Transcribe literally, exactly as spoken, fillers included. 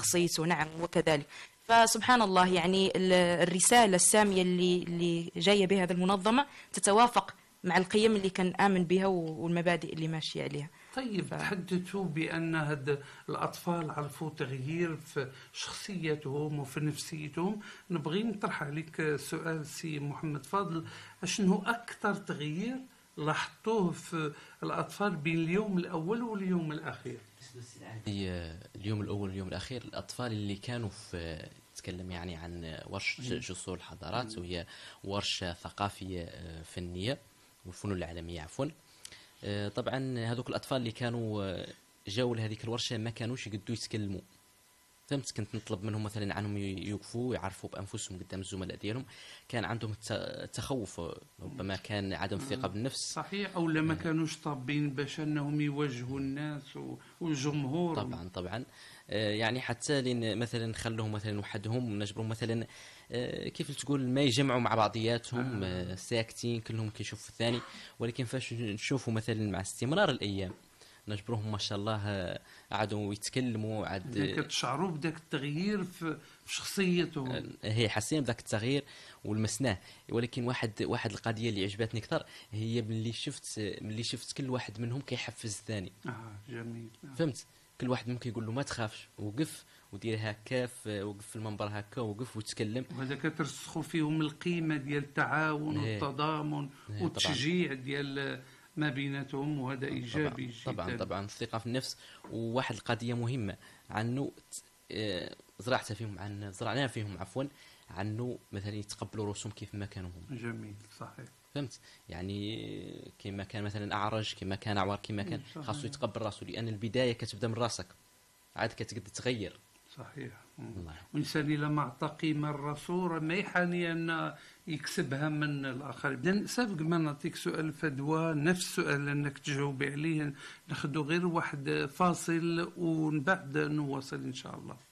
شخصيته. نعم وكذلك. فسبحان الله يعني الرسالة السامية اللي اللي جاية بها هذه المنظمة تتوافق مع القيم اللي كان آمن بها والمبادئ اللي ماشية عليها. طيب ف... تحدثوا بأن هاد الأطفال عرفوا تغيير في شخصيتهم وفي نفسيتهم. نبغي نطرح عليك سؤال سي محمد فاضل، شنو أكثر تغيير لاحظتوه في الأطفال بين اليوم الأول واليوم الأخير؟ اليوم الأول واليوم الأخير، الأطفال اللي كانوا في تكلم يعني عن ورشة جسور الحضارات، وهي ورشة ثقافية فنية والفنون العالمية عفوا. طبعا هذوك الأطفال اللي كانوا جاوا لهذيك الورشة ما كانوش يقدروا يتكلموا، فهمت؟ كنت نطلب منهم مثلا عنهم يوقفوا ويعرفوا بانفسهم قدام الزملاء ديالهم. كان عندهم التخوف، ربما كان عدم الثقه بالنفس. صحيح، او لما كانوش طابين باش انهم يواجهوا الناس والجمهور. طبعا طبعا يعني حتى لين مثلا نخلوهم مثلا وحدهم، نجبرهم مثلا كيف تقول ما يجمعوا مع بعضياتهم آه. ساكتين كلهم كيشوفوا الثاني. ولكن فاش نشوفوا مثلا مع استمرار الايام نجبرهم ما شاء الله قعدوا يتكلموا، عاد كتشعروا بداك التغيير في شخصيتهم. هي حسينا بداك التغيير ولمسناه. ولكن واحد واحد القضيه اللي عجبتني اكثر هي ملي شفت ملي شفت كل واحد منهم كيحفز الثاني. اه جميل. فهمت؟ كل واحد ممكن يقول له ما تخافش، وقف ودير هكا، وقف في المنبر هكا، وقف وتكلم. وهذا كترسخوا فيهم القيمه ديال التعاون والتضامن والتشجيع ديال ما بيناتهم، وهذا ايجابي جدا. طبعا طبعا الثقه في النفس. وواحد القضيه مهمه عنه زرعتها فيهم، عن زرعناها فيهم عفوا، عنه مثلا يتقبلوا رسوم كيف ما كانوا هم. جميل صحيح. فهمت؟ يعني كما كان مثلا اعرج، كما كان اعور، كما كان خاصو يتقبل راسه، لان البدايه كتبدا من راسك عاد كتقدر تغير. صحيح. والإنسان إلا ما أعطى قيمة الرسول ما يحاني أن يكسبها من الآخرين. إذن سابق ما نعطيك سؤال فدوى، نفس السؤال أنك تجاوبي عليه، ناخذ غير واحد فاصل ومن بعد نواصل إن شاء الله.